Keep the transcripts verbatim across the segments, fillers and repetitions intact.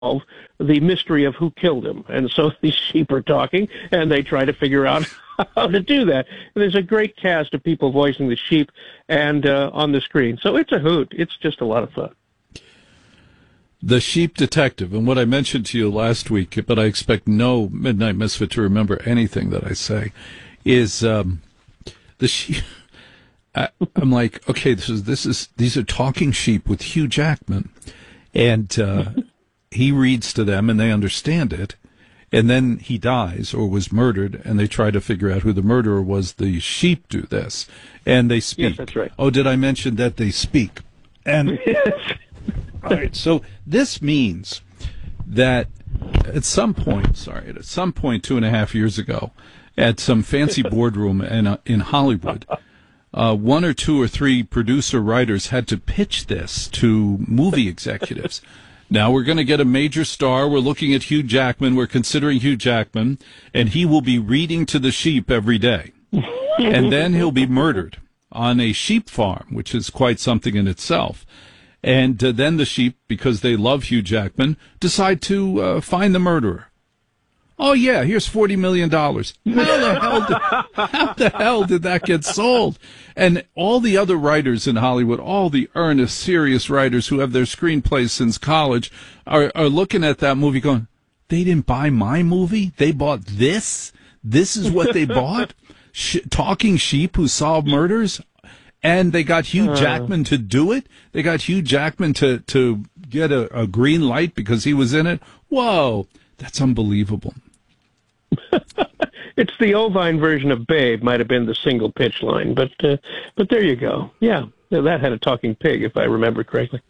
the mystery of who killed him. And so these sheep are talking, and they try to figure out how to do that. And there's a great cast of people voicing the sheep and uh, on the screen. So it's a hoot. It's just a lot of fun. The Sheep Detective, and what I mentioned to you last week, but I expect no Midnight Misfit to remember anything that I say, is um, the sheep. I, I'm like, okay, this is this is these are talking sheep with Hugh Jackman, and uh, he reads to them, and they understand it, and then he dies or was murdered, and they try to figure out who the murderer was. The sheep do this, and they speak. Yes, that's right. Oh, did I mention that they speak? And all right, so this means that at some point, sorry, at some point two and a half years ago, at some fancy boardroom in uh, in Hollywood, uh, one or two or three producer writers had to pitch this to movie executives. Now we're going to get a major star. We're looking at Hugh Jackman. We're considering Hugh Jackman, and he will be reading to the sheep every day, and then he'll be murdered on a sheep farm, which is quite something in itself. And uh, then the sheep, because they love Hugh Jackman, decide to uh, find the murderer. Oh, yeah, here's forty million dollars. How the hell did, how the hell did that get sold? And all the other writers in Hollywood, all the earnest, serious writers who have their screenplays since college, are, are looking at that movie going, they didn't buy my movie? They bought this? This is what they bought? Sh- talking sheep who solve murders? And they got Hugh Jackman to do it. They got Hugh Jackman to, to get a, a green light because he was in it. Whoa, that's unbelievable. It's the Ovine version of Babe, might have been the single pitch line, but uh, but there you go. Yeah, that had a talking pig, if I remember correctly.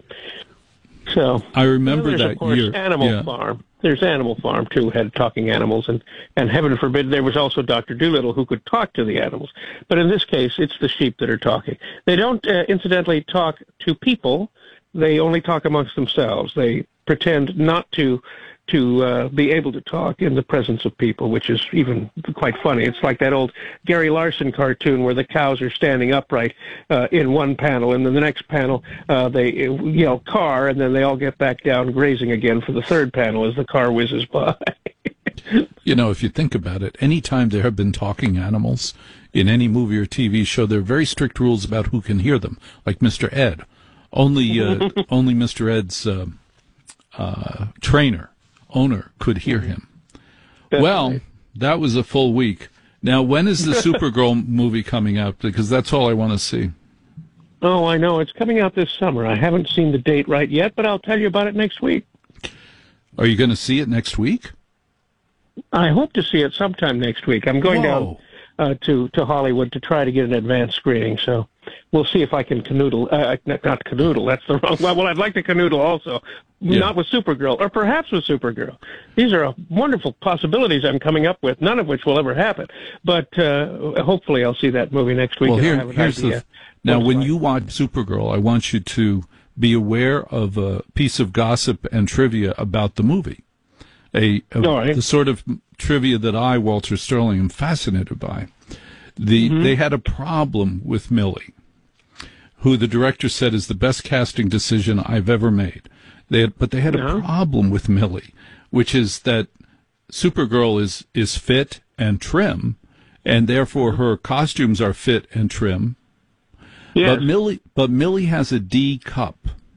So I remember there's, that of course, year. Animal yeah. Farm. There's Animal Farm, too, had talking animals, and, and heaven forbid there was also Doctor Dolittle who could talk to the animals. But in this case, it's the sheep that are talking. They don't, uh, incidentally, talk to people. They only talk amongst themselves. They pretend not to to uh, be able to talk in the presence of people, which is even quite funny. It's like that old Gary Larson cartoon where the cows are standing upright uh, in one panel, and then the next panel uh, they yell car, and then they all get back down grazing again for the third panel as the car whizzes by. You know, if you think about it, any time there have been talking animals in any movie or T V show, there are very strict rules about who can hear them, like Mister Ed. Only, uh, only Mister Ed's uh, uh, trainer, owner, could hear him. That's well, right. That was a full week. Now, when is the Supergirl movie coming out? Because that's all I want to see. Oh, I know. It's coming out this summer. I haven't seen the date right yet, but I'll tell you about it next week. Are you going to see it next week? I hope to see it sometime next week. I'm going Whoa. down uh, to, to Hollywood to try to get an advance screening, so we'll see if I can canoodle. Uh, not canoodle, that's the wrong one. Well, I'd like to canoodle also. Yeah. Not with Supergirl, or perhaps with Supergirl. These are wonderful possibilities I'm coming up with, none of which will ever happen. But uh, hopefully I'll see that movie next week. Well, here, have an here's idea the... Now, when like. you watch Supergirl, I want you to be aware of a piece of gossip and trivia about the movie. A, a right. The sort of trivia that I, Walter Sterling, am fascinated by. The mm-hmm. They had a problem with Millie, who the director said is the best casting decision I've ever made. They had, but they had no. a problem with Millie, which is that Supergirl is, is fit and trim, and therefore her costumes are fit and trim. Yes. But Millie, but Millie has a D cup.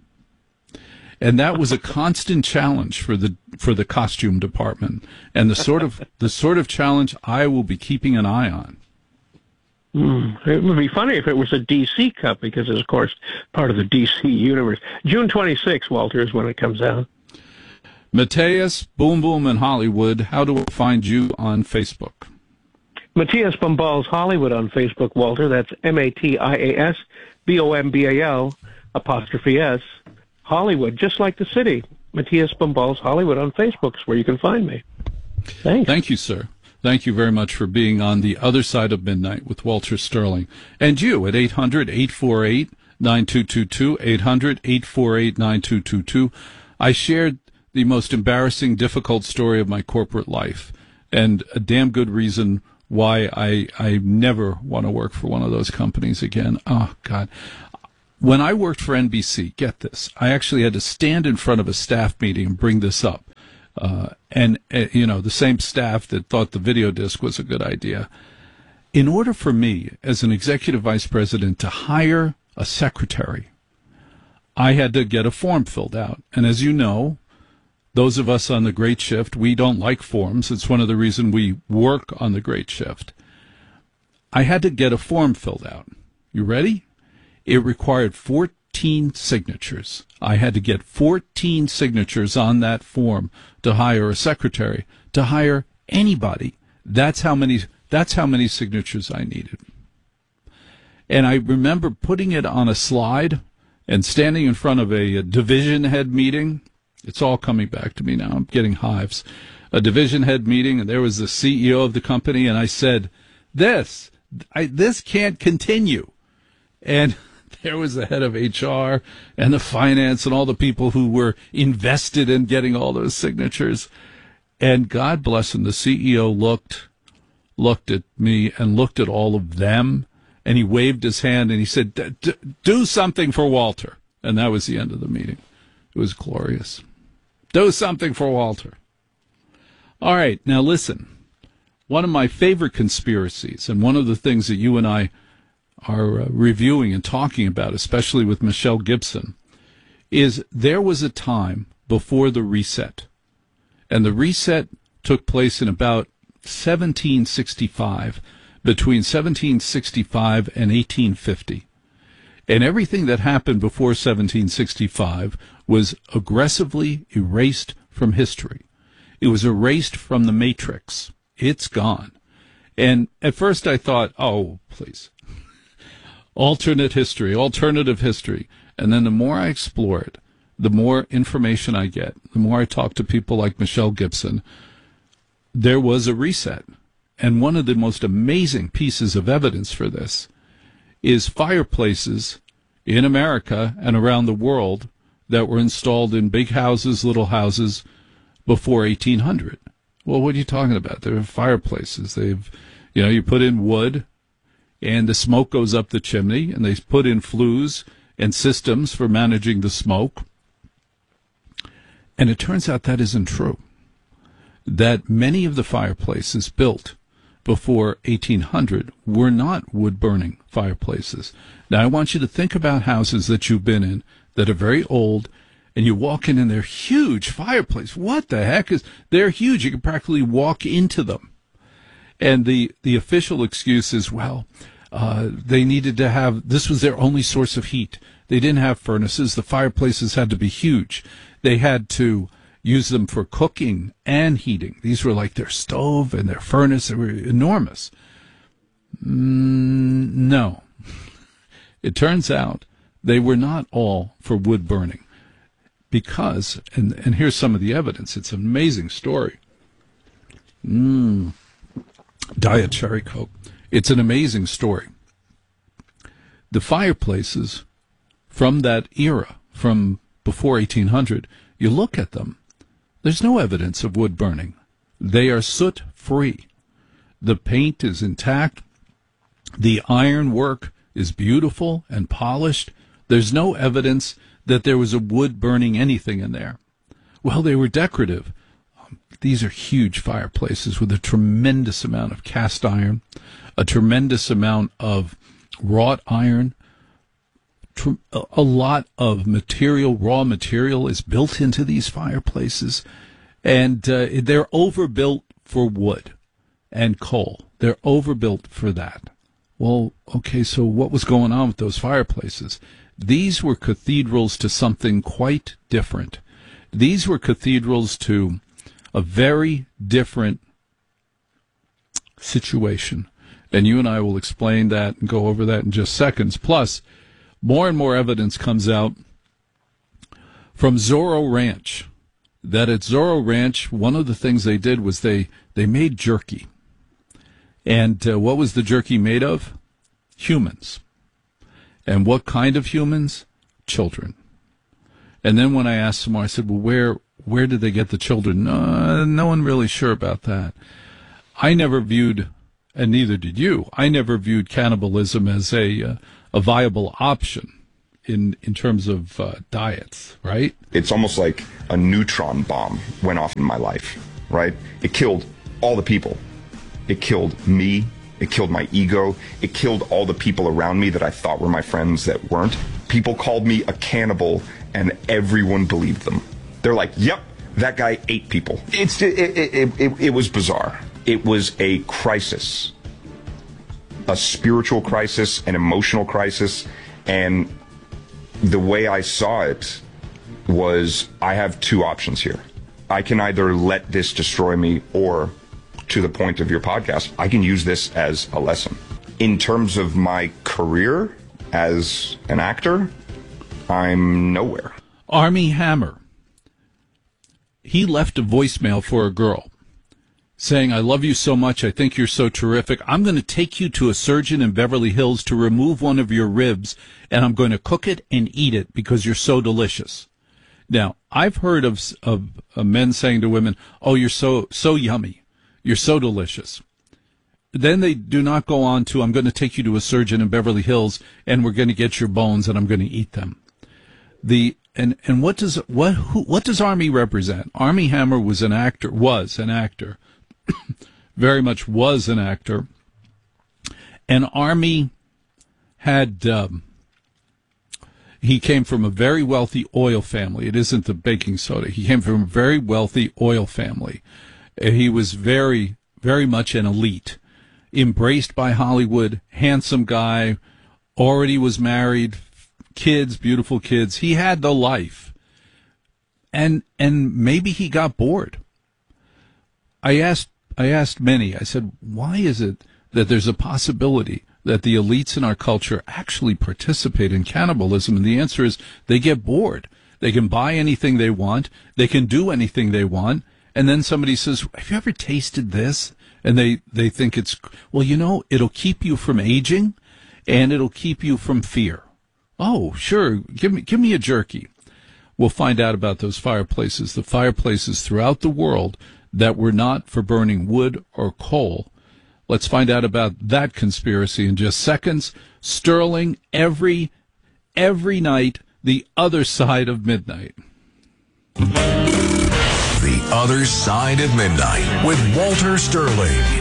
And that was a constant challenge for the for the costume department, and the sort of the sort of challenge I will be keeping an eye on. Mm, it would be funny if it was a D C Cup, because it's, of course, part of the D C universe. June twenty-sixth, Walter, is when it comes out. Matthias, Boom Boom in Hollywood, how do I find you on Facebook? Matthias Bombals Hollywood on Facebook, Walter. That's M A T I A S B O M B A L apostrophe S. Hollywood, just like the city. Matthias Bombals Hollywood on Facebook is where you can find me. Thanks. Thank you, sir. Thank you very much for being on the other side of midnight with Walter Sterling. And you at eight hundred, eight four eight, nine two two two, eight hundred, eight four eight, nine two two two. I shared the most embarrassing, difficult story of my corporate life, and a damn good reason why I, I never want to work for one of those companies again. Oh, God. When I worked for N B C, get this, I actually had to stand in front of a staff meeting and bring this up. Uh, and, uh, you know, the same staff that thought the video disc was a good idea. In order for me, as an executive vice president, to hire a secretary, I had to get a form filled out. And as you know, those of us on the Great Shift, we don't like forms. It's one of the reasons we work on the Great Shift. I had to get a form filled out. You ready? It required fourteen signatures. I had to get fourteen signatures on that form to hire a secretary, to hire anybody. That's how many, that's how many signatures I needed. And I remember putting it on a slide and standing in front of a, a division head meeting. It's all coming back to me now. I'm getting hives. A division head meeting, and there was the C E O of the company, and I said, this, I, this can't continue. And there was the head of H R and the finance and all the people who were invested in getting all those signatures. And God bless him, the C E O looked, looked at me and looked at all of them, and he waved his hand and he said, do something for Walter. And that was the end of the meeting. It was glorious. Do something for Walter. All right, now listen. One of my favorite conspiracies, and one of the things that you and I are uh, reviewing and talking about, especially with Michelle Gibson, is there was a time before the reset. And the reset took place in about seventeen sixty-five, between seventeen sixty-five and eighteen fifty. And everything that happened before seventeen sixty-five was aggressively erased from history. It was erased from the matrix. It's gone. And at first I thought, oh, please. Alternate history, alternative history. And then the more I explore it, the more information I get, the more I talk to people like Michelle Gibson, there was a reset. And one of the most amazing pieces of evidence for this is fireplaces in America and around the world that were installed in big houses, little houses, before eighteen hundred. Well, what are you talking about? They're fireplaces. They've, you know, you put in wood, and the smoke goes up the chimney, and they put in flues and systems for managing the smoke. And it turns out that isn't true. That many of the fireplaces built before eighteen hundred were not wood-burning fireplaces. Now, I want you to think about houses that you've been in that are very old, and you walk in and they're huge fireplaces. What the heck is, they're huge. You can practically walk into them. And the, the official excuse is, well, uh, they needed to have, this was their only source of heat. They didn't have furnaces. The fireplaces had to be huge. They had to use them for cooking and heating. These were like their stove and their furnace. They were enormous. Mm, no. It turns out they were not all for wood burning. Because, and, and here's some of the evidence. It's an amazing story. Mmm. Diet Cherry Coke. It's an amazing story. The fireplaces from that era, from before eighteen hundred, you look at them, there's no evidence of wood burning. They are soot-free. The paint is intact. The ironwork is beautiful and polished. There's no evidence that there was a wood burning anything in there. Well, they were decorative. These are huge fireplaces with a tremendous amount of cast iron, a tremendous amount of wrought iron. A lot of material, raw material, is built into these fireplaces, and uh, they're overbuilt for wood and coal. They're overbuilt for that. Well, okay, so what was going on with those fireplaces? These were cathedrals to something quite different. These were cathedrals to a very different situation. And you and I will explain that and go over that in just seconds. Plus, more and more evidence comes out from Zorro Ranch, that at Zorro Ranch, one of the things they did was they, they made jerky. And uh, what was the jerky made of? Humans. And what kind of humans? Children. And then when I asked some more, I said, well, where where did they get the children? No, no one really sure about that. I never viewed, and neither did you, I never viewed cannibalism as a, uh, a viable option. in in terms of uh, diets, right? It's almost like a neutron bomb went off in my life, right? It killed all the people. It killed me. It killed my ego. It killed all the people around me that I thought were my friends that weren't. People called me a cannibal, and everyone believed them. They're like, yep, that guy ate people. It's it, it, it, it, it was bizarre. It was a crisis, a spiritual crisis, an emotional crisis, and the way I saw it was, I have two options here. I can either let this destroy me, or, to the point of your podcast, I can use this as a lesson. In terms of my career as an actor, I'm nowhere. Armie Hammer, he left a voicemail for a girl saying, I love you so much, I think you're so terrific. I'm going to take you to a surgeon in Beverly Hills to remove one of your ribs, and I'm going to cook it and eat it because you're so delicious. Now, I've heard of, of, of men saying to women, oh, you're so so yummy, you're so delicious. Then they do not go on to, I'm going to take you to a surgeon in Beverly Hills, and we're going to get your bones, and I'm going to eat them. The and and what does what who, what does Armie represent? Armie Hammer was an actor, was an actor, very much was an actor, and Armie had um, he came from a very wealthy oil family. It isn't the baking soda. He came from a very wealthy oil family. He was very very much an elite, embraced by Hollywood, handsome guy, already was married. Kids, beautiful kids. He had the life. And and maybe he got bored. I asked I asked many, I said, why is it that there's a possibility that the elites in our culture actually participate in cannibalism? And the answer is they get bored. They can buy anything they want. They can do anything they want. And then somebody says, have you ever tasted this? And they, they think it's, well, you know, it'll keep you from aging and it'll keep you from fear. Oh, sure. Give me, give me a jerky. We'll find out about those fireplaces, the fireplaces throughout the world that were not for burning wood or coal. Let's find out about that conspiracy in just seconds. Sterling, every, every night, the other side of midnight. The Other Side of Midnight with Walter Sterling.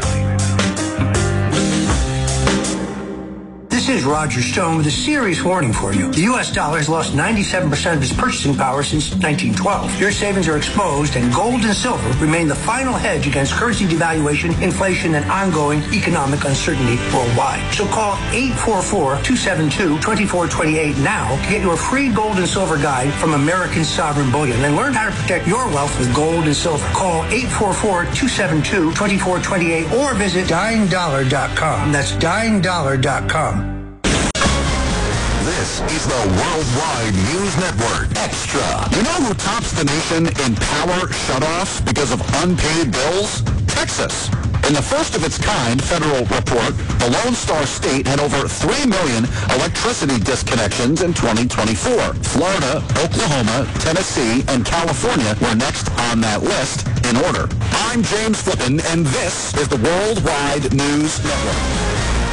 This is Roger Stone with a serious warning for you. The U S dollar has lost ninety-seven percent of its purchasing power since nineteen twelve. Your savings are exposed, and gold and silver remain the final hedge against currency devaluation, inflation, and ongoing economic uncertainty worldwide. So call eight four four, two seven two, two four two eight now to get your free gold and silver guide from American Sovereign Bullion and learn how to protect your wealth with gold and silver. Call eight four four, two seven two, two four two eight or visit dying dollar dot com. That's dying dollar dot com. This is the Worldwide News Network Extra. You know who tops the nation in power shutoffs because of unpaid bills? Texas. In the first of its kind federal report, the Lone Star State had over three million electricity disconnections in twenty twenty-four. Florida, Oklahoma, Tennessee, and California were next on that list in order. I'm James Flippin, and this is the Worldwide News Network.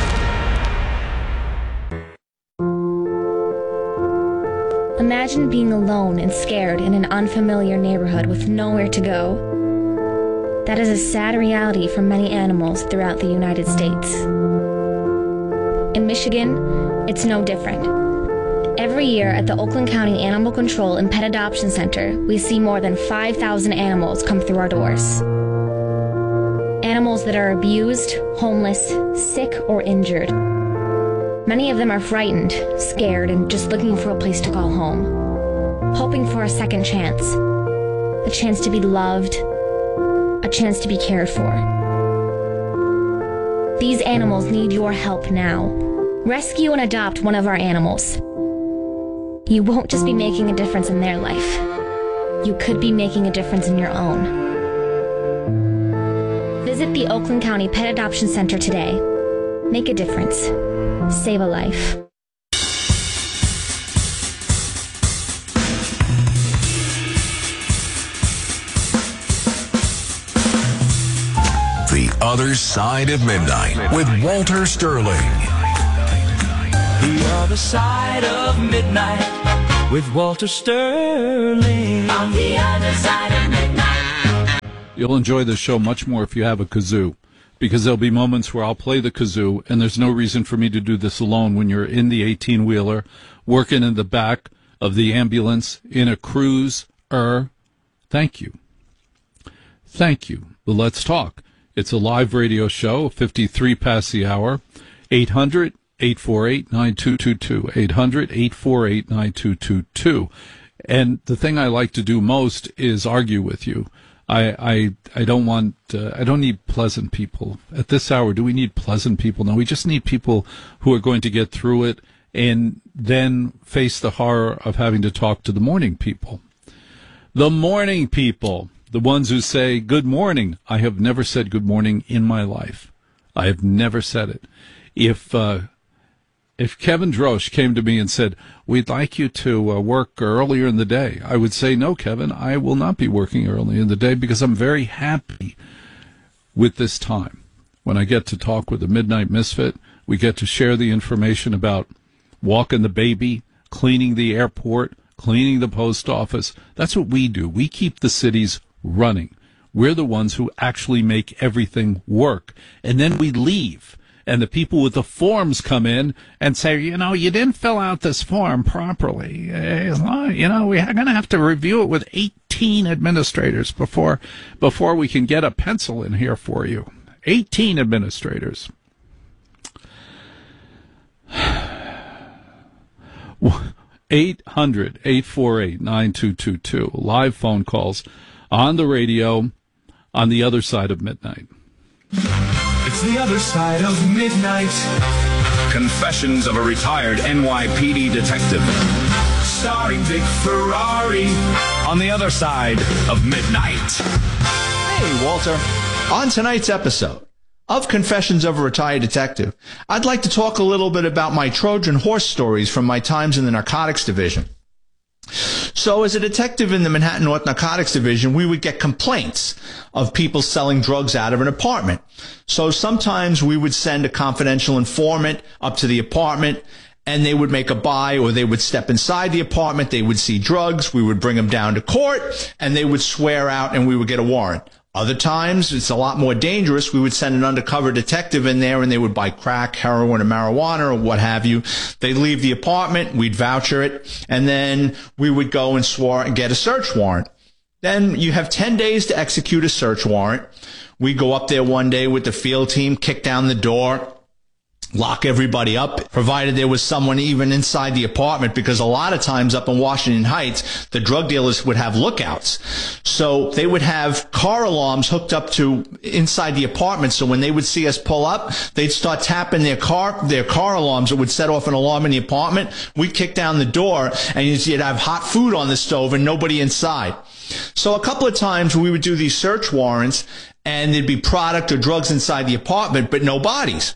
Imagine being alone and scared in an unfamiliar neighborhood with nowhere to go. That is a sad reality for many animals throughout the United States. In Michigan, it's no different. Every year at the Oakland County Animal Control and Pet Adoption Center, we see more than five thousand animals come through our doors. Animals that are abused, homeless, sick, or injured. Many of them are frightened, scared, and just looking for a place to call home. Hoping for a second chance. A chance to be loved. A chance to be cared for. These animals need your help now. Rescue and adopt one of our animals. You won't just be making a difference in their life. You could be making a difference in your own. Visit the Oakland County Pet Adoption Center today. Make a difference. Save a life. The Other Side of Midnight with Walter Sterling. The Other Side of Midnight with Walter Sterling. On the other side of midnight. You'll enjoy the show much more if you have a kazoo, because there'll be moments where I'll play the kazoo, and there's no reason for me to do this alone when you're in the eighteen-wheeler, working in the back of the ambulance, in a cruise-er. Thank you. Thank you. But let's talk. It's a live radio show, fifty-three past the hour, eight hundred, eight four eight, nine two two two, eight hundred, eight four eight, nine two two two. And the thing I like to do most is argue with you. I I, I don't want, uh, I don't need pleasant people. At this hour, do we need pleasant people? No, we just need people who are going to get through it and then face the horror of having to talk to the morning people. The morning people, the ones who say, good morning. I have never said good morning in my life. I have never said it. If, uh, if Kevin Drosch came to me and said, we'd like you to uh, work earlier in the day, I would say, no, Kevin, I will not be working early in the day because I'm very happy with this time. When I get to talk with the Midnight Misfit, we get to share the information about walking the baby, cleaning the airport, cleaning the post office. That's what we do. We keep the cities running. We're the ones who actually make everything work. And then we leave. And the people with the forms come in and say, you know, you didn't fill out this form properly. You know, we're going to have to review it with eighteen administrators before before we can get a pencil in here for you. eighteen administrators. eight hundred, eight four eight, nine two two two. Live phone calls on the radio on the other side of midnight. It's the other side of midnight. Confessions of a retired N Y P D detective. Starring Vic Ferrari. On the other side of midnight. Hey, Walter. On tonight's episode of Confessions of a Retired Detective, I'd like to talk a little bit about my Trojan horse stories from my times in the narcotics division. So as a detective in the Manhattan North Narcotics Division, we would get complaints of people selling drugs out of an apartment. So sometimes we would send a confidential informant up to the apartment, and they would make a buy, or they would step inside the apartment. They would see drugs. We would bring them down to court, and they would swear out, and we would get a warrant. Other times, it's a lot more dangerous. We would send an undercover detective in there, and they would buy crack, heroin, or marijuana, or what have you. They'd leave the apartment, we'd voucher it, and then we would go and swear and get a search warrant. Then you have ten days to execute a search warrant. We go up there one day with the field team, kick down the door, lock everybody up, provided there was someone even inside the apartment, because a lot of times up in Washington Heights, the drug dealers would have lookouts. So they would have car alarms hooked up to inside the apartment. So when they would see us pull up, they'd start tapping their car, their car alarms. It would set off an alarm in the apartment. We'd kick down the door, and you'd have hot food on the stove and nobody inside. So a couple of times we would do these search warrants, and there'd be product or drugs inside the apartment, but no bodies.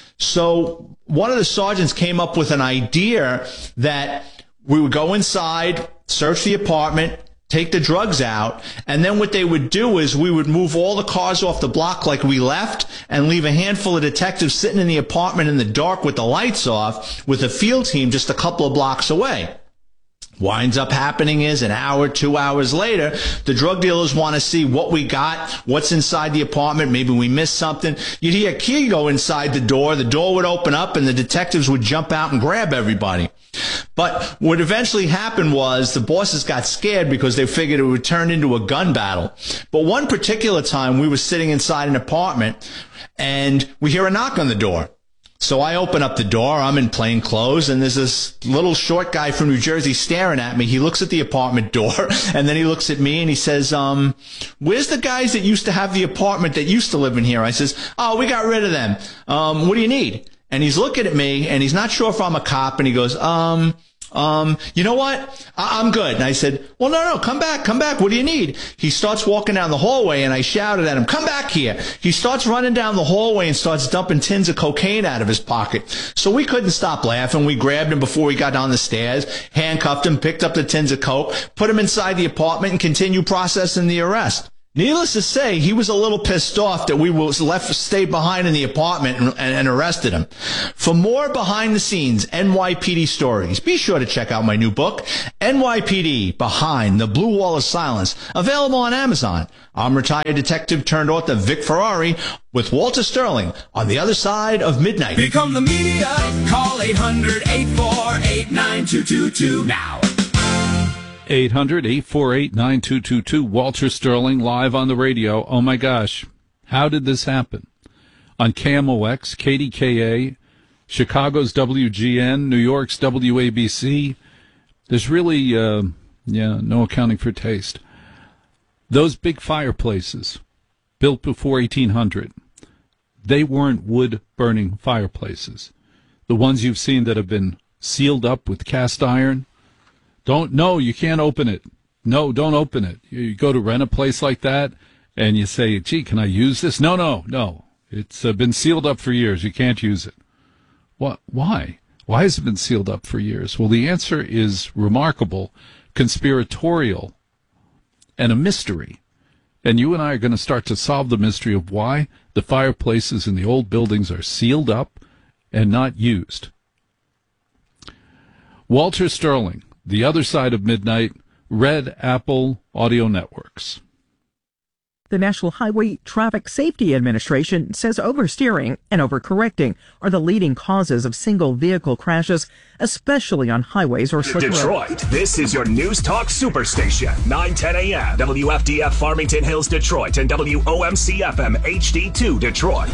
So one of the sergeants came up with an idea that we would go inside, search the apartment, take the drugs out, and then what they would do is we would move all the cars off the block like we left and leave a handful of detectives sitting in the apartment in the dark with the lights off with a field team just a couple of blocks away. Winds up happening is an hour, two hours later, the drug dealers want to see what we got, what's inside the apartment. Maybe we missed something. You'd hear a key go inside the door. The door would open up and the detectives would jump out and grab everybody. But what eventually happened was the bosses got scared because they figured it would turn into a gun battle. But one particular time we were sitting inside an apartment and we hear a knock on the door. So I open up the door, I'm in plain clothes, and there's this little short guy from New Jersey staring at me. He looks at the apartment door, and then he looks at me, and he says, um, where's the guys that used to have the apartment that used to live in here? I says, oh, we got rid of them. Um, what do you need? And he's looking at me, and he's not sure if I'm a cop, and he goes, um... Um, you know what? I- I'm good. And I said, well, no, no, come back, come back. What do you need? He starts walking down the hallway and I shouted at him, come back here. He starts running down the hallway and starts dumping tins of cocaine out of his pocket. So we couldn't stop laughing. We grabbed him before he got down the stairs, handcuffed him, picked up the tins of coke, put him inside the apartment and continued processing the arrest. Needless to say, he was a little pissed off that we was left stayed behind in the apartment and, and, and arrested him. For more behind the scenes N Y P D stories, be sure to check out my new book, N Y P D Behind the Blue Wall of Silence, available on Amazon. I'm retired detective turned author Vic Ferrari with Walter Sterling on the other side of midnight. Become the media. Call eight hundred, eight four eight, nine two two two now. eight hundred, eight four eight, nine two two two. Walter Sterling live on the radio. Oh my gosh. How did this happen? On K M O X, K D K A, Chicago's W G N, New York's W A B C. There's really, uh, yeah, no accounting for taste. Those big fireplaces built before eighteen hundred, they weren't wood-burning fireplaces. The ones you've seen that have been sealed up with cast iron, Don't, no, you can't open it. No, don't open it. You go to rent a place like that, and you say, gee, can I use this? No, no, no. It's uh, been sealed up for years. You can't use it. What? Why? Why has it been sealed up for years? Well, the answer is remarkable, conspiratorial, and a mystery. And you and I are going to start to solve the mystery of why the fireplaces in the old buildings are sealed up and not used. Walter Sterling, The Other Side of Midnight, Red Apple Audio Networks. The National Highway Traffic Safety Administration says oversteering and overcorrecting are the leading causes of single-vehicle crashes, especially on highways or slick roads. Detroit, this is your News Talk Superstation, nine ten a.m. W F D F Farmington Hills, Detroit, and W O M C F M H D two, Detroit.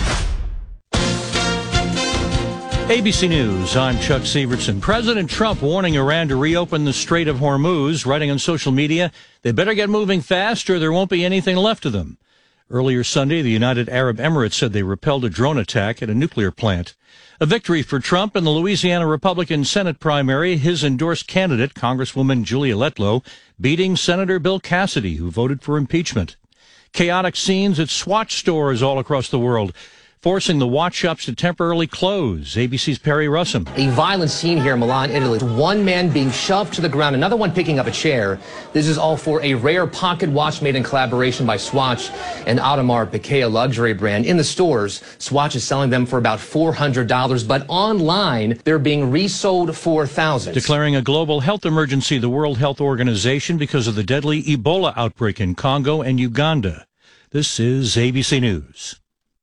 A B C News, I'm Chuck Sievertson. President Trump warning Iran to reopen the Strait of Hormuz, writing on social media, they better get moving fast or there won't be anything left of them. Earlier Sunday, the United Arab Emirates said they repelled a drone attack at a nuclear plant. A victory for Trump in the Louisiana Republican Senate primary, his endorsed candidate, Congresswoman Julia Letlow, beating Senator Bill Cassidy, who voted for impeachment. Chaotic scenes at Swatch stores all across the world, forcing the watch shops to temporarily close. A B C's Perry Russum. A violent scene here in Milan, Italy. One man being shoved to the ground, another one picking up a chair. This is all for a rare pocket watch made in collaboration by Swatch and Audemars Piguet, a luxury brand. In the stores, Swatch is selling them for about four hundred dollars, but online, they're being resold for thousands. Declaring a global health emergency, the World Health Organization, because of the deadly Ebola outbreak in Congo and Uganda. This is A B C News.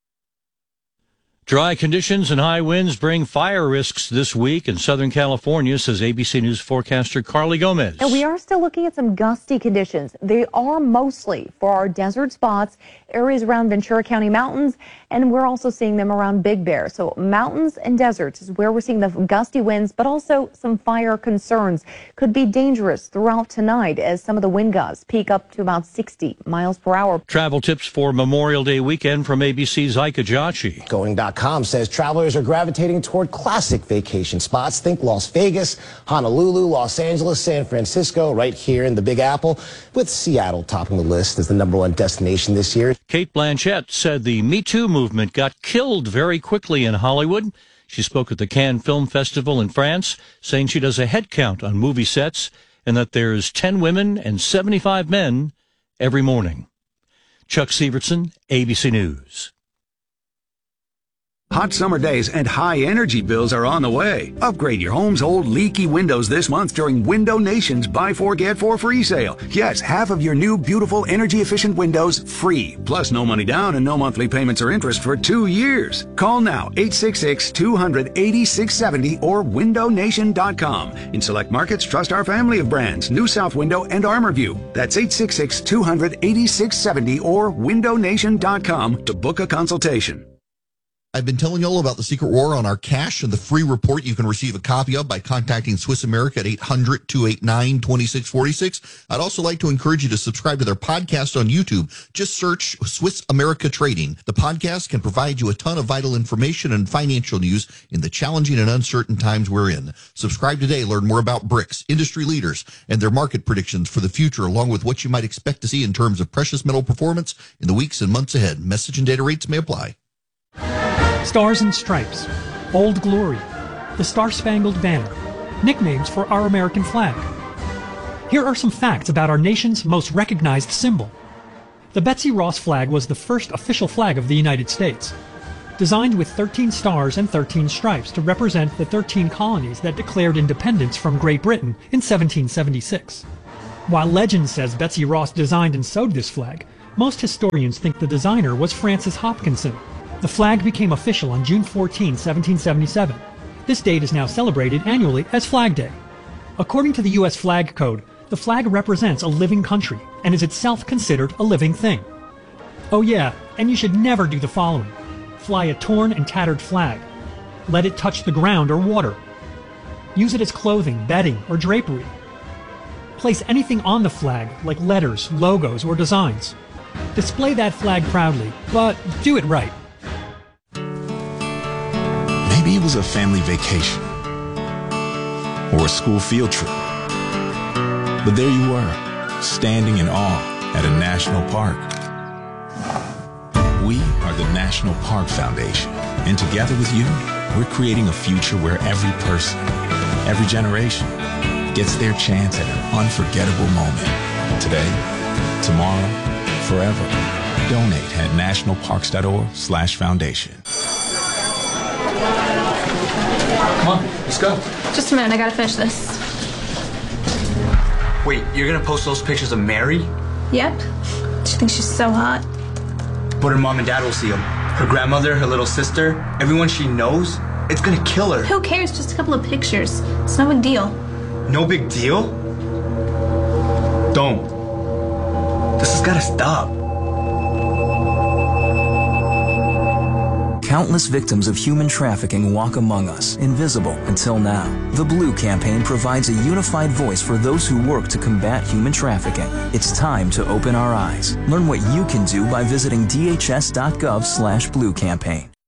Dry conditions and high winds bring fire risks this week in Southern California, says A B C News forecaster Carly Gomez. And we are still looking at some gusty conditions. They are mostly for our desert spots, areas around Ventura County mountains, and we're also seeing them around Big Bear. So mountains and deserts is where we're seeing the gusty winds, but also some fire concerns. Could be dangerous throughout tonight as some of the wind gusts peak up to about sixty miles per hour. Travel tips for Memorial Day weekend from A B C's Ike Ajachi. Going dot com says travelers are gravitating toward classic vacation spots. Think Las Vegas, Honolulu, Los Angeles, San Francisco, right here in the Big Apple, with Seattle topping the list as the number one destination this year. Kate Blanchett said the Me Too movement got killed very quickly in Hollywood. She spoke at the Cannes Film Festival in France, saying she does a head count on movie sets and that there's ten women and seventy-five men every morning. Chuck Sievertson, A B C News. Hot summer days and high energy bills are on the way. Upgrade your home's old leaky windows this month during Window Nation's Buy Four Get Four free sale. Yes, half of your new beautiful energy efficient windows free. Plus no money down and no monthly payments or interest for two years. Call now eight six six, two hundred, eighty-six seventy or window nation dot com. In select markets, trust our family of brands, New South Window and ArmorView. That's eight six six, two hundred, eighty-six seventy or window nation dot com to book a consultation. I've been telling you all about the Secret War on our cash and the free report you can receive a copy of by contacting Swiss America at eight hundred, two eight nine, two six four six. I'd also like to encourage you to subscribe to their podcast on YouTube. Just search Swiss America Trading. The podcast can provide you a ton of vital information and financial news in the challenging and uncertain times we're in. Subscribe today. Learn more about B R I C S, industry leaders, and their market predictions for the future, along with what you might expect to see in terms of precious metal performance in the weeks and months ahead. Message and data rates may apply. Stars and Stripes, Old Glory, the Star-Spangled Banner, nicknames for our American flag. Here are some facts about our nation's most recognized symbol. The Betsy Ross flag was the first official flag of the United States. Designed with thirteen stars and thirteen stripes to represent the thirteen colonies that declared independence from Great Britain in seventeen seventy-six. While legend says Betsy Ross designed and sewed this flag, most historians think the designer was Francis Hopkinson. The flag became official on June fourteenth, seventeen seventy-seven. This date is now celebrated annually as Flag Day. According to the U S Flag Code, the flag represents a living country and is itself considered a living thing. Oh yeah, and you should never do the following. Fly a torn and tattered flag. Let it touch the ground or water. Use it as clothing, bedding, or drapery. Place anything on the flag, like letters, logos, or designs. Display that flag proudly, but do it right. Maybe it was a family vacation or a school field trip. But there you were, standing in awe at a national park. We are the National Park Foundation, and together with you, we're creating a future where every person, every generation, gets their chance at an unforgettable moment. Today, tomorrow, forever. Donate at nationalparks.org slash foundation. Come on, let's go. Just a minute, I gotta finish this. Wait, you're gonna post those pictures of Mary? Yep. She thinks she's so hot. But her mom and dad will see them. Her grandmother, her little sister, everyone she knows. It's gonna kill her. Who cares? Just a couple of pictures. It's no big deal. No big deal? Don't. This has gotta stop. Countless victims of human trafficking walk among us, invisible until now. The Blue Campaign provides a unified voice for those who work to combat human trafficking. It's time to open our eyes. Learn what you can do by visiting dhs.gov slash blue campaign.